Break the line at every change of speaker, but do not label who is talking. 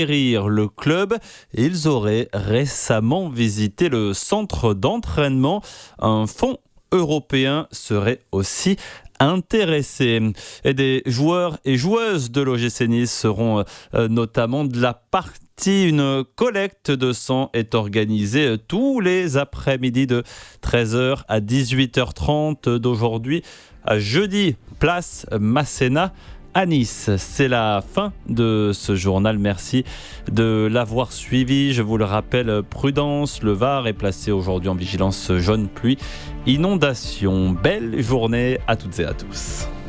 Le club, ils auraient récemment visité le centre d'entraînement. Un fonds européen serait aussi intéressé. Et des joueurs et joueuses de l'OGC Nice seront notamment de la partie. Une collecte de sang est organisée tous les après-midi de 13h à 18h30 d'aujourd'hui à jeudi, place Masséna à Nice. C'est la fin de ce journal. Merci de l'avoir suivi. Je vous le rappelle, prudence, le Var est placé aujourd'hui en vigilance jaune pluie, inondation. Belle journée à toutes et à tous.